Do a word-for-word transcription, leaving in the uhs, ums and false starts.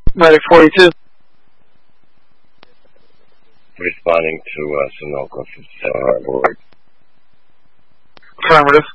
Medic forty-two. Responding to uh, Sunoco fifty-seven Harbor. Affirmative.